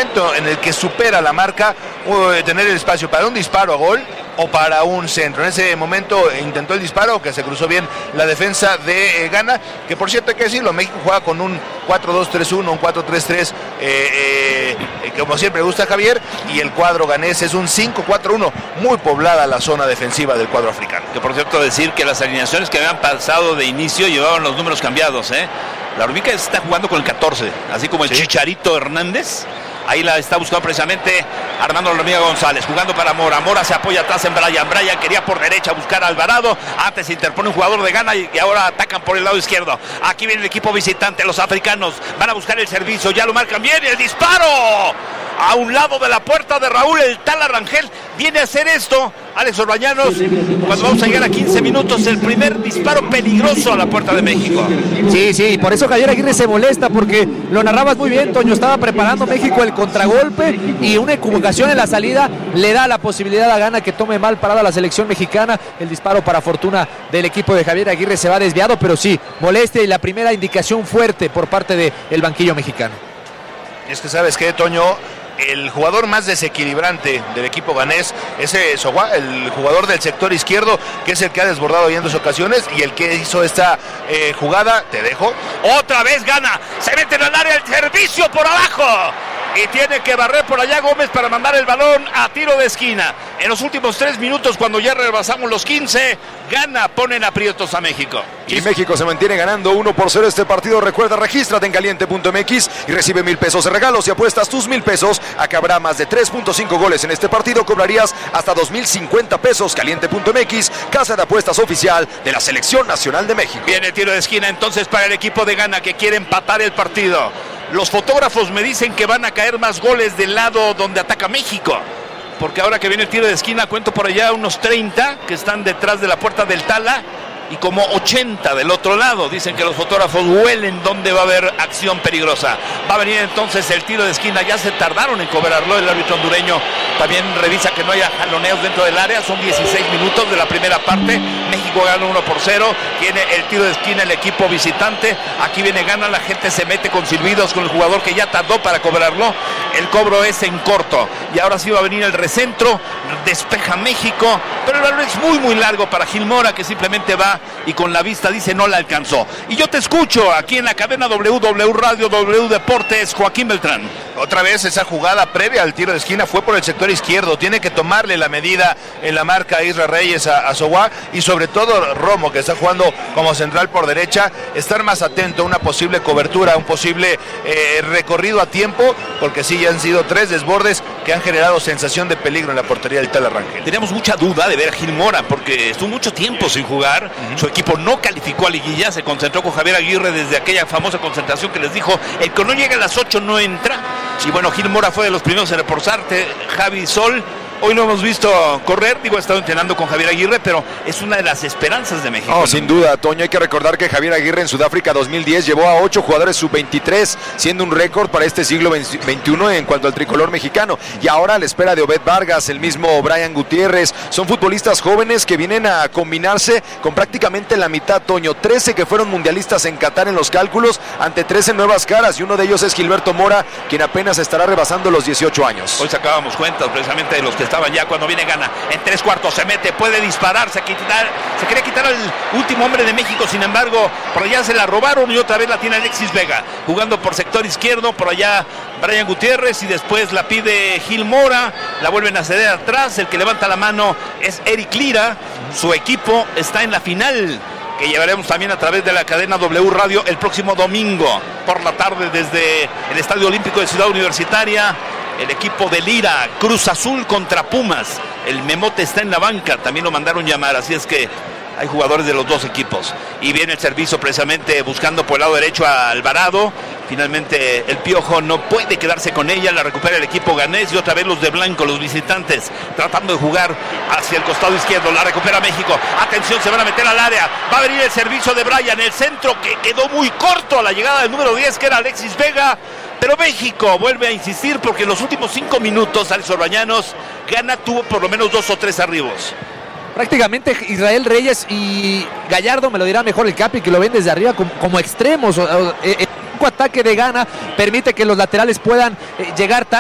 momento en el que supera la marca, tener el espacio para un disparo a gol o para un centro. En ese momento intentó el disparo, que se cruzó bien la defensa de Ghana, que por cierto hay que decirlo, México juega con un 4-2-3-1, un 4-3-3, como siempre gusta Javier, y el cuadro ganés es un 5-4-1, muy poblada la zona defensiva del cuadro africano. Que por cierto decir que las alineaciones que habían pasado de inicio llevaban los números cambiados, La Hormiga está jugando con el 14, así como el Chicharito Hernández. Ahí la está buscando precisamente Armando Hormiga González, jugando para Mora. Mora se apoya atrás en Brian. Brian quería por derecha buscar a Alvarado. Antes se interpone un jugador de Ghana y ahora atacan por el lado izquierdo. Aquí viene el equipo visitante. Los africanos van a buscar el servicio. Ya lo marcan bien. ¡El disparo! A un lado de la puerta de Raúl el Tala Rangel. Viene a hacer esto Alex Orbañanos, cuando vamos a llegar a 15 minutos, el primer disparo peligroso a la puerta de México. Sí, por eso Javier Aguirre se molesta, porque lo narrabas muy bien, Toño. Estaba preparando México el contragolpe y una equivocación en la salida le da la posibilidad a Ghana que tome mal parada la selección mexicana. El disparo para fortuna del equipo de Javier Aguirre se va desviado, pero sí, molestia y la primera indicación fuerte por parte del banquillo mexicano. Es que sabes qué, Toño, el jugador más desequilibrante del equipo ganés es Sogua, el jugador del sector izquierdo, que es el que ha desbordado ya en 2 ocasiones y el que hizo esta jugada. Te dejo. Otra vez Ghana, se mete en el área, el servicio por abajo. Y tiene que barrer por allá Gómez para mandar el balón a tiro de esquina. En los últimos 3 minutos, cuando ya rebasamos los 15, Ghana pone en aprietos a México. Y México se mantiene ganando 1-0 este partido. Recuerda, regístrate en caliente.mx y recibe 1,000 pesos de regalo. Si apuestas tus 1,000 pesos a que habrá más de 3.5 goles en este partido, cobrarías hasta 2,050 pesos. Caliente.mx, casa de apuestas oficial de la Selección Nacional de México. Viene tiro de esquina entonces para el equipo de Ghana, que quiere empatar el partido. Los fotógrafos me dicen que van a caer más goles del lado donde ataca México, porque ahora que viene el tiro de esquina, cuento por allá unos 30 que están detrás de la puerta del Tala y como 80 del otro lado. Dicen que los fotógrafos huelen donde va a haber acción peligrosa. Va a venir entonces el tiro de esquina. Ya se tardaron en cobrarlo. El árbitro hondureño también revisa que no haya jaloneos dentro del área. Son 16 minutos de la primera parte. México gana 1-0. Tiene el tiro de esquina el equipo visitante. Aquí viene Ghana. La gente se mete con silbidos con el jugador que ya tardó para cobrarlo. El cobro es en corto. Y ahora sí va a venir el recentro. Despeja México. Pero el balón es muy largo para Gil Mora, que simplemente va y con la vista dice no la alcanzó. Y yo te escucho aquí en la cadena W Radio, W Deportes, Joaquín Beltrán. Otra vez esa jugada previa al tiro de esquina fue por el sector izquierdo. Tiene que tomarle la medida en la marca a Israel Reyes a Sogua, y sobre todo Romo, que está jugando como central por derecha, estar más atento a una posible cobertura, un posible recorrido a tiempo, porque sí, ya han sido 3 desbordes que han generado sensación de peligro en la portería del Tala Rangel. Teníamos mucha duda de ver a Gil Mora, porque estuvo mucho tiempo sin jugar. Su equipo no calificó a liguilla, se concentró con Javier Aguirre desde aquella famosa concentración que les dijo, el que no llega a las 8 no entra. Y bueno, Gil Mora fue de los primeros en reportarse. Javi Sol, hoy lo hemos visto correr, ha estado entrenando con Javier Aguirre, pero es una de las esperanzas de México. ¿No? Sin duda, Toño, hay que recordar que Javier Aguirre en Sudáfrica 2010 llevó a 8 jugadores sub-23, siendo un récord para este siglo XXI en cuanto al tricolor mexicano. Y ahora a la espera de Obed Vargas, el mismo Brian Gutiérrez, son futbolistas jóvenes que vienen a combinarse con prácticamente la mitad, Toño. 13 que fueron mundialistas en Qatar en los cálculos, ante 13 nuevas caras, y uno de ellos es Gilberto Mora, quien apenas estará rebasando los 18 años. Hoy sacábamos cuentas precisamente de los que estaban ya cuando viene Ghana. En 3/4 se mete, puede disparar, se quería quitar al último hombre de México, sin embargo, por allá se la robaron y otra vez la tiene Alexis Vega, jugando por sector izquierdo, por allá Brian Gutiérrez, y después la pide Gil Mora, la vuelven a ceder atrás. El que levanta la mano es Eric Lira. Su equipo está en la final, que llevaremos también a través de la cadena W Radio el próximo domingo por la tarde desde el Estadio Olímpico de Ciudad Universitaria. El equipo de Lira, Cruz Azul contra Pumas. El Memote está en la banca, también lo mandaron llamar, así es que hay jugadores de los dos equipos. Y viene el servicio precisamente buscando por el lado derecho a Alvarado. Finalmente el Piojo no puede quedarse con ella, la recupera el equipo ganés, y otra vez los de blanco, los visitantes, tratando de jugar hacia el costado izquierdo. La recupera México. Atención, se van a meter al área. Va a venir el servicio de Brian, el centro que quedó muy corto a la llegada del número 10, que era Alexis Vega. Pero México vuelve a insistir, porque en los últimos 5 minutos, Alex Orbañanos, Ghana tuvo por lo menos 2 o 3 arribos. Prácticamente Israel Reyes y Gallardo, me lo dirá mejor el Capi, que lo ven desde arriba como extremos. El ataque de Ghana permite que los laterales puedan llegar